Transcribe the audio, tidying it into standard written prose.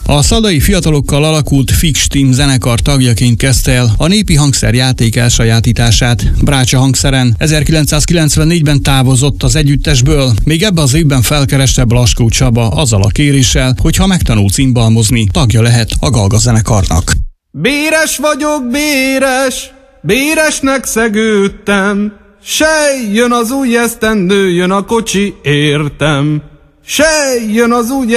A szaldai fiatalokkal alakult Fix Team zenekar tagjaként kezdte el a népi hangszerjáték elsajátítását. Brácsa hangszeren 1994-ben távozott az együttesből, még ebben az évben felkereste Blaskó Csaba azzal a kéréssel, hogy ha megtanul cimbalmozni, tagja lehet a Galga zenekarnak. Béres vagyok, béres, béresnek szegődtem, sej, jön az új esztendő, jön a kocsi, értem. Sej, jön az új